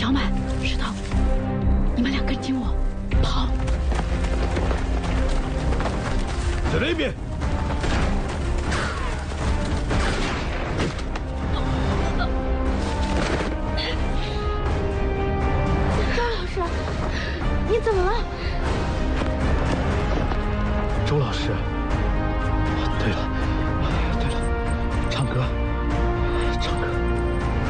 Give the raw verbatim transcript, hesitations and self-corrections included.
小满、石头，你们俩跟紧我，跑！ 在那边。 周老师，你怎么了？ 周老师，对了。